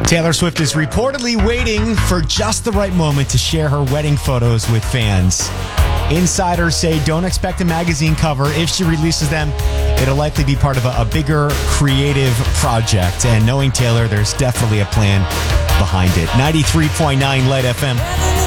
Taylor Swift is reportedly waiting for just the right moment to share her wedding photos with fans. Insiders say don't expect a magazine cover. If she releases them, it'll likely be part of a bigger creative project. And knowing Taylor, there's definitely a plan behind it. 93.9 Light FM.